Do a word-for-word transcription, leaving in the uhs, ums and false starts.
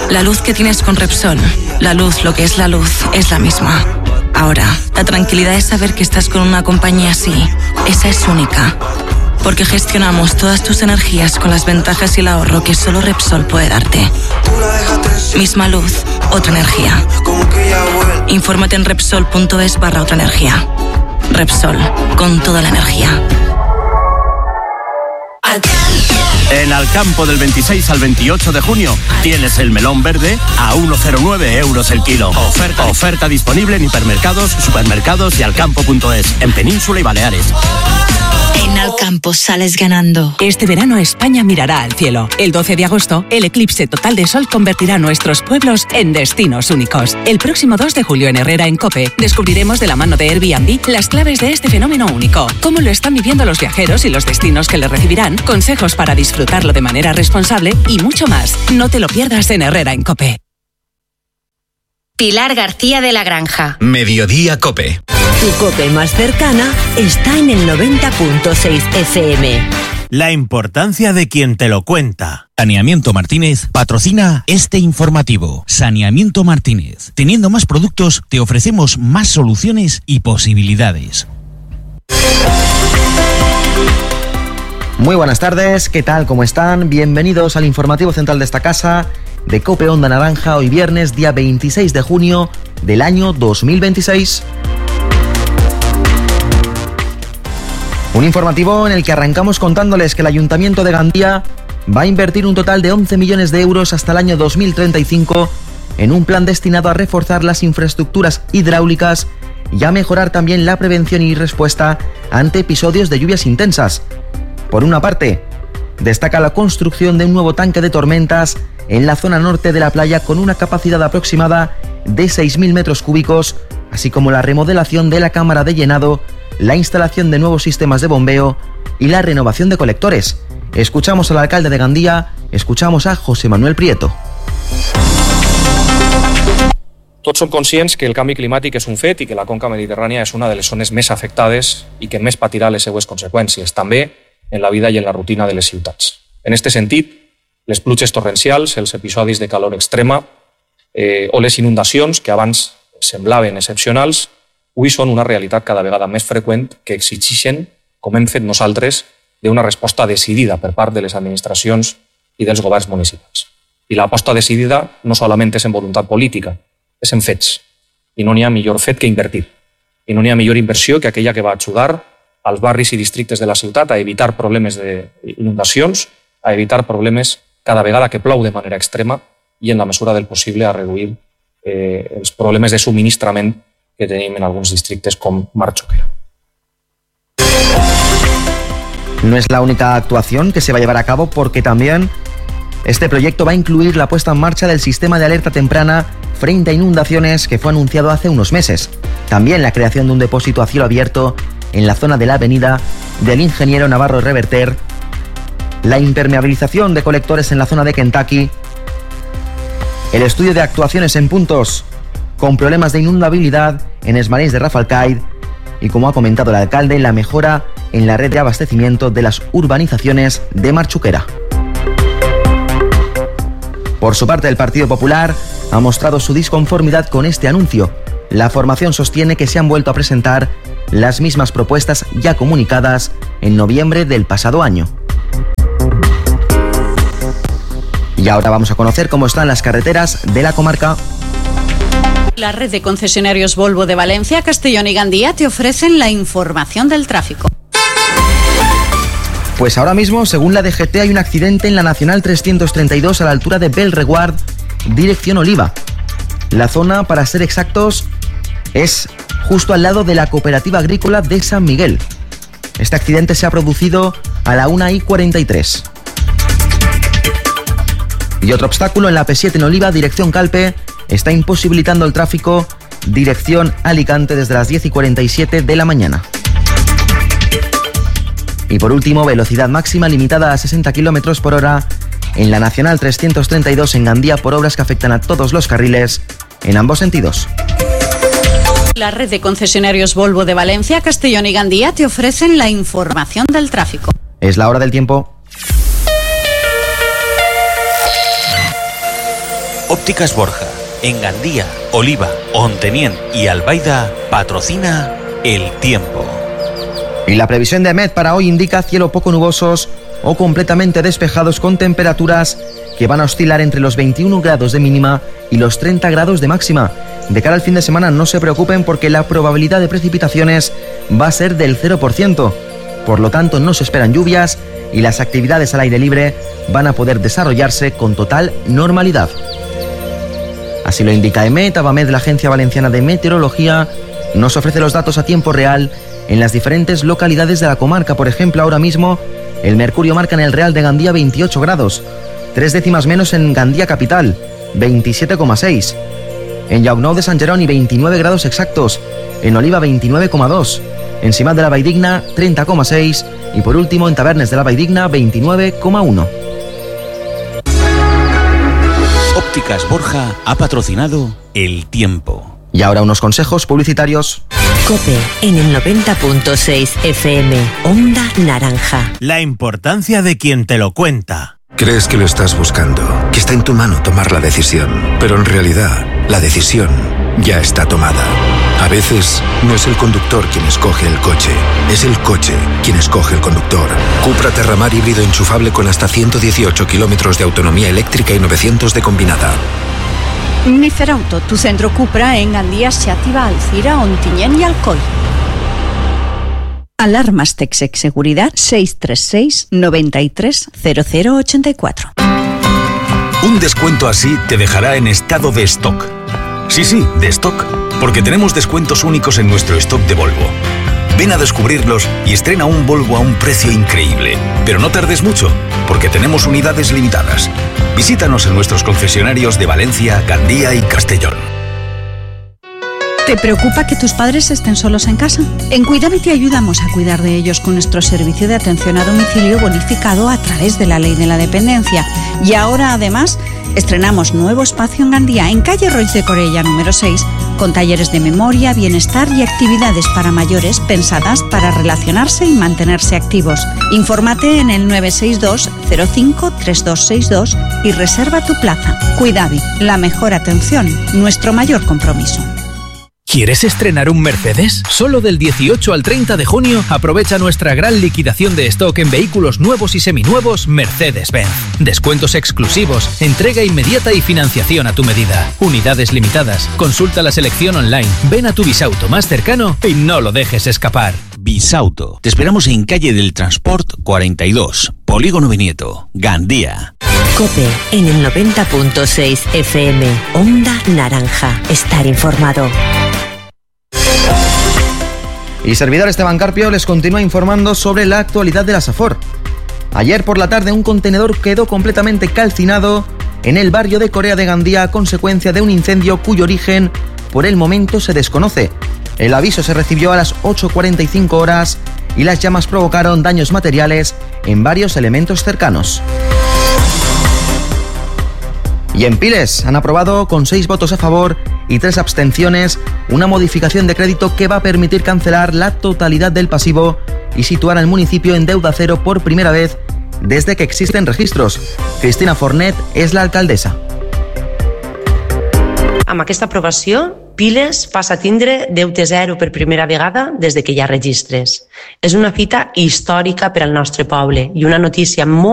La luz que tienes con Repsol, la luz, lo que es la luz, es la misma. Ahora, la tranquilidad es saber que estás con una compañía así. Esa es única. Porque gestionamos todas tus energías con las ventajas y el ahorro que solo Repsol puede darte. Misma luz, otra energía. Infórmate en Repsol.es barra otra energía. Repsol, con toda la energía. En Alcampo del veintiséis al veintiocho de junio tienes el melón verde a uno coma cero nueve euros el kilo. Oferta, oferta disponible en hipermercados, supermercados y alcampo punto es, en Península y Baleares. En Alcampo sales ganando. Este verano España mirará al cielo. El doce de agosto, el eclipse total de sol convertirá nuestros pueblos en destinos únicos. El próximo dos de julio en Herrera, en COPE, descubriremos de la mano de Airbnb las claves de este fenómeno único, cómo lo están viviendo los viajeros y los destinos que le recibirán, consejos para disfrutarlo de manera responsable y mucho más. No te lo pierdas en Herrera, en COPE. Pilar García de la Granja. Mediodía COPE. Tu COPE más cercana está en el noventa punto seis F M. La importancia de quien te lo cuenta. Saneamiento Martínez patrocina este informativo. Saneamiento Martínez. Teniendo más productos, te ofrecemos más soluciones y posibilidades. Muy buenas tardes, ¿qué tal? ¿Cómo están? Bienvenidos al informativo central de esta casa de COPE Onda Naranja, hoy viernes, día veintiséis de junio del año dos mil veintiséis. Un informativo en el que arrancamos contándoles que el Ayuntamiento de Gandía va a invertir un total de once millones de euros hasta el año dos mil treinta y cinco en un plan destinado a reforzar las infraestructuras hidráulicas y a mejorar también la prevención y respuesta ante episodios de lluvias intensas. Por una parte, destaca la construcción de un nuevo tanque de tormentas en la zona norte de la playa con una capacidad aproximada de seis mil metros cúbicos, así como la remodelación de la cámara de llenado, la instalación de nuevos sistemas de bombeo y la renovación de colectores. Escuchamos al alcalde de Gandía, escuchamos a José Manuel Prieto. Tots som conscients que el canvi climàtic és un fet i que la conca mediterrània és una de les zones més afectades i que més patirà les seues conseqüències, també en la vida i en la rutina de les ciutats. En aquest sentit, les pluges torrencials, els episodis de calor extrema eh, o les inundacions, que abans semblaven excepcionals, avui són una realitat cada vegada més freqüent que exigeixen, com hem fet nosaltres, d'una resposta decidida per part de les administracions i dels governs municipals. I l'aposta decidida no solament és en voluntat política, és en fets. I no n'hi ha millor fet que invertir. I no n'hi ha millor inversió que aquella que va ajudar als barris i districtes de la ciutat a evitar problemes d'inundacions, a evitar problemes cada vegada que plou de manera extrema i en la mesura del possible a reduir eh, els problemes de subministrament que tenim en alguns districtes com Marxuquera. No es la única actuación que se va a llevar a cabo porque también este proyecto va a incluir la puesta en marcha del sistema de alerta temprana frente a inundaciones que fue anunciado hace unos meses. También la creación de un depósito a cielo abierto en la zona de la avenida del Ingeniero Navarro Reverter, la impermeabilización de colectores en la zona de Kentucky, el estudio de actuaciones en puntos con problemas de inundabilidad en Esmarís de Rafalcaid y, como ha comentado el alcalde, la mejora en la red de abastecimiento de las urbanizaciones de Marxuquera. Por su parte, el Partido Popular ha mostrado su disconformidad con este anuncio. La formación sostiene que se han vuelto a presentar las mismas propuestas ya comunicadas en noviembre del pasado año. Y ahora vamos a conocer cómo están las carreteras de la comarca. La red de concesionarios Volvo de Valencia, Castellón y Gandía te ofrecen la información del tráfico. Pues ahora mismo, según la D G T, hay un accidente en la Nacional trescientos treinta y dos a la altura de Belreguard, dirección Oliva. La zona, para ser exactos, es justo al lado de la Cooperativa Agrícola de San Miguel. Este accidente se ha producido a la una y cuarenta y tres. Y otro obstáculo en la P siete en Oliva, dirección Calpe, está imposibilitando el tráfico dirección Alicante desde las diez y cuarenta y siete de la mañana. Y por último, velocidad máxima limitada a sesenta kilómetros por hora en la Nacional trescientos treinta y dos en Gandía por obras que afectan a todos los carriles en ambos sentidos. La red de concesionarios Volvo de Valencia, Castellón y Gandía te ofrecen la información del tráfico. Es la hora del tiempo. Ópticas Borja, en Gandía, Oliva, Ontenien y Albaida, patrocina el tiempo. Y la previsión de Met para hoy indica cielo poco nubosos o completamente despejados con temperaturas que van a oscilar entre los veintiuno grados de mínima y los treinta grados de máxima. De cara al fin de semana no se preocupen porque la probabilidad de precipitaciones va a ser del cero por ciento. Por lo tanto no se esperan lluvias y las actividades al aire libre van a poder desarrollarse con total normalidad. Así lo indica EMET. Abamed, la Agencia Valenciana de Meteorología, nos ofrece los datos a tiempo real en las diferentes localidades de la comarca. Por ejemplo, ahora mismo el mercurio marca en el Real de Gandía veintiocho grados, tres décimas menos en Gandía capital, veintisiete coma seis. En Llaunau de Sant Jeroni veintinueve grados exactos, en Oliva veintinueve coma dos, en Simat de la Valldigna treinta coma seis y por último en Tabernes de la Valldigna veintinueve coma uno. Ópticas Borja ha patrocinado el tiempo. Y ahora unos consejos publicitarios. COPE en el noventa punto seis F M, Onda Naranja. La importancia de quien te lo cuenta. Crees que lo estás buscando, que está en tu mano tomar la decisión, pero en realidad la decisión ya está tomada. A veces no es el conductor quien escoge el coche, es el coche quien escoge el conductor. Cupra Terramar híbrido enchufable con hasta ciento dieciocho kilómetros de autonomía eléctrica y novecientos de combinada. Miferauto, tu centro Cupra en Gandía, Xàtiva, Alcira, Ontinyent y Alcoi. Alarmas Texec Seguridad seis tres seis, noventa y tres, cero cero ochenta y cuatro. Un descuento así te dejará en estado de stock. Sí, sí, de stock, porque tenemos descuentos únicos en nuestro stock de Volvo. Ven a descubrirlos y estrena un Volvo a un precio increíble. Pero no tardes mucho, porque tenemos unidades limitadas. Visítanos en nuestros concesionarios de Valencia, Gandía y Castellón. ¿Te preocupa que tus padres estén solos en casa? En Cuidave te ayudamos a cuidar de ellos con nuestro servicio de atención a domicilio bonificado a través de la Ley de la Dependencia. Y ahora, además, estrenamos nuevo espacio en Gandía, en calle Roig de Corella número seis, con talleres de memoria, bienestar y actividades para mayores pensadas para relacionarse y mantenerse activos. Infórmate en el nueve seis dos, cero cinco, tres dos seis dos y reserva tu plaza. Cuidave, la mejor atención, nuestro mayor compromiso. ¿Quieres estrenar un Mercedes? Solo del dieciocho al treinta de junio aprovecha nuestra gran liquidación de stock en vehículos nuevos y seminuevos Mercedes-Benz. Descuentos exclusivos, entrega inmediata y financiación a tu medida. Unidades limitadas. Consulta la selección online. Ven a tu Bisauto más cercano y no lo dejes escapar. Bisauto. Te esperamos en calle del Transport cuarenta y dos, Polígono Vinieto, Gandía. COPE en el noventa punto seis F M, Onda Naranja. Estar informado. Y servidor Esteban Carpio les continúa informando sobre la actualidad de la Safor. Ayer por la tarde un contenedor quedó completamente calcinado en el barrio de Corea de Gandía a consecuencia de un incendio cuyo origen por el momento se desconoce. El aviso se recibió a las ocho cuarenta y cinco horas y las llamas provocaron daños materiales en varios elementos cercanos. Y en Piles han aprobado con seis votos a favor y tres abstenciones una modificación de crédito que va a permitir cancelar la totalidad del pasivo y situar al municipio en deuda cero por primera vez desde que existen registros. Cristina Fornet és la alcaldessa. Amb aquesta aprovació, Piles passa a tindre deute zero per primera vegada des de que hi ha registres. És una fita històrica per al nostre poble i una notícia molt